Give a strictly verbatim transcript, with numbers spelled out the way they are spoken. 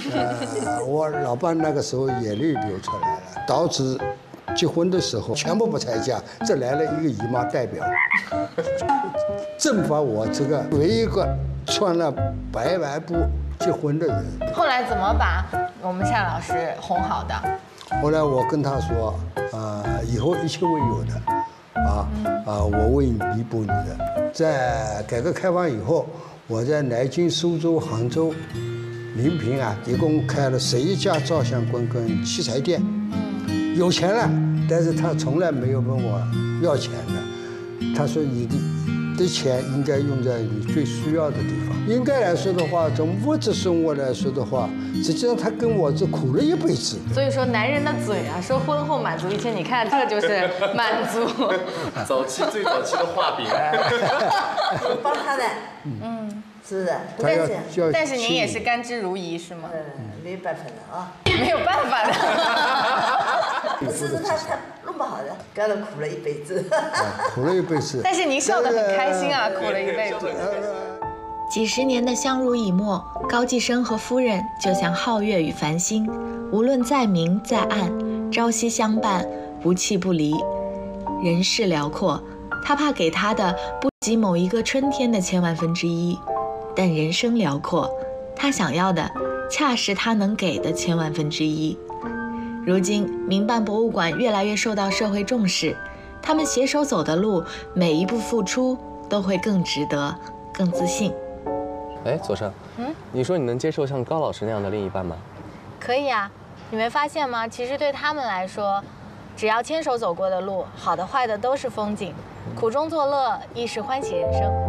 呃，我老伴那个时候眼泪流出来了，导致结婚的时候全部不参加，这来了一个姨妈代表，正把我这个唯一一个穿了白白布结婚的人。 后来怎么把我们夏老师哄好的？ 后来我跟他说，啊、呃，以后一切会有的，啊啊，我会弥补你的。在改革开放以后，我在南京、苏州、杭州、临平啊，一共开了十一家照相馆跟器材店，有钱了，但是他从来没有问我要钱的。他说你的的钱应该用在你最需要的地方。应该来说的话，从物质生活来说的话，实际上他跟我这苦了一辈子。 所以说，男人的嘴啊，说婚后满足一切，你看这就是满足。 早期最早期的画饼， 帮他的，嗯，是不是？ 他要要但是您也是甘之如饴，是吗？ 嗯，没有办法的啊， 没有办法的。 是是他他弄不好的，干了苦了一辈子。 苦了一辈子。 但是您笑得很开心啊，苦了一辈子。 几十年的相濡以沫，高继生和夫人就像皓月与繁星，无论在明在暗，朝夕相伴，不弃不离。人世辽阔，他怕给他的不及某一个春天的千万分之一，但人生辽阔，他想要的恰是他能给的千万分之一。如今民办博物馆越来越受到社会重视，他们携手走的路，每一步付出都会更值得，更自信。 哎，左生，嗯，你说你能接受像高老师那样的另一半吗？ 可以啊，你没发现吗？其实对他们来说，只要牵手走过的路，好的坏的都是风景，苦中作乐亦是欢喜人生。